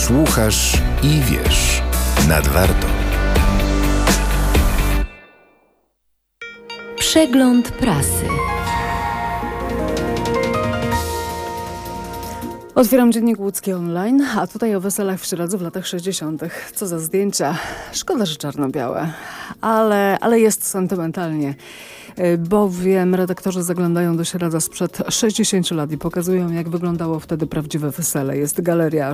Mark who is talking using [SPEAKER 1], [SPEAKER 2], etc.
[SPEAKER 1] Słuchasz i wiesz. Nadwarto.
[SPEAKER 2] Przegląd prasy.
[SPEAKER 3] Otwieram Dziennik Łódzki online, a tutaj o weselach w Środzu w latach 60. Co za zdjęcia. Szkoda, że czarno-białe, ale jest sentymentalnie. Bowiem redaktorzy zaglądają do Środza sprzed 60 lat i pokazują, jak wyglądało wtedy prawdziwe wesele. Jest galeria